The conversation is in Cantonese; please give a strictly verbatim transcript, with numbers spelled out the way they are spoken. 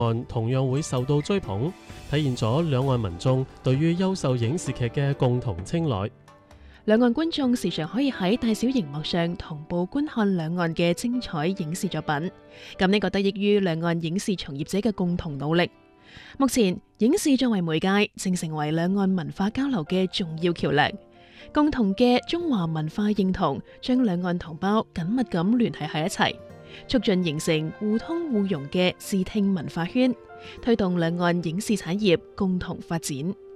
案同樣會受到追捧，體現咗兩岸民眾對於優秀影視劇嘅共同青睞。 兩岸觀眾時常可以喺大小熒幕上同步觀看兩岸嘅精彩影視作品，咁呢個得益於兩岸影視從業者嘅共同努力。目前，影視作為媒介，正成為兩岸文化交流嘅重要橋樑。共同嘅中華文化認同，將兩岸同胞緊密咁聯繫喺一齊，促進形成互通互融嘅視聽文化圈，推動兩岸影視產業共同發展。